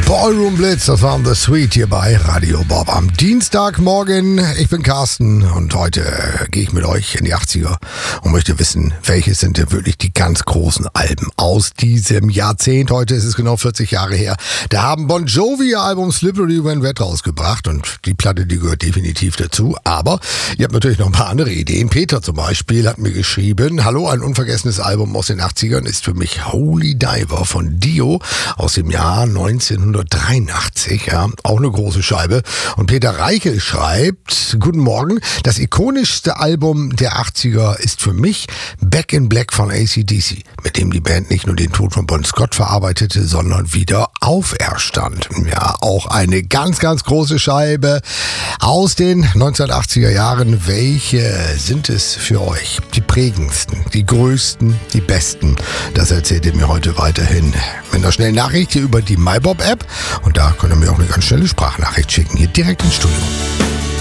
Ballroom Blitz, das waren The Sweet hier bei Radio Bob am Dienstagmorgen. Ich bin Carsten und heute gehe ich mit euch in die 80er und möchte wissen, welches sind denn wirklich die ganz großen Alben aus diesem Jahrzehnt. Heute ist es genau 40 Jahre her. Da haben Bon Jovi ihr Album Slippery When Wet rausgebracht und die Platte, die gehört definitiv dazu. Aber ihr habt natürlich noch ein paar andere Ideen. Peter zum Beispiel hat mir geschrieben, hallo, ein unvergessenes Album aus den 80ern ist für mich Holy Diver von Dio aus dem Jahr 1983, ja, auch eine große Scheibe. Und Peter Reichel schreibt, guten Morgen, das ikonischste Album der 80er ist für mich Back in Black von AC/DC, mit dem die Band nicht nur den Tod von Bon Scott verarbeitete, sondern wieder auferstand. Ja, auch eine ganz, ganz große Scheibe aus den 1980er Jahren. Welche sind es für euch? Die prägendsten, die größten, die besten? Das erzählt ihr mir heute weiterhin mit einer schnellen Nachricht hier über die MyBob-App. Und da könnt ihr mir auch eine ganz schnelle Sprachnachricht schicken, hier direkt ins Studio.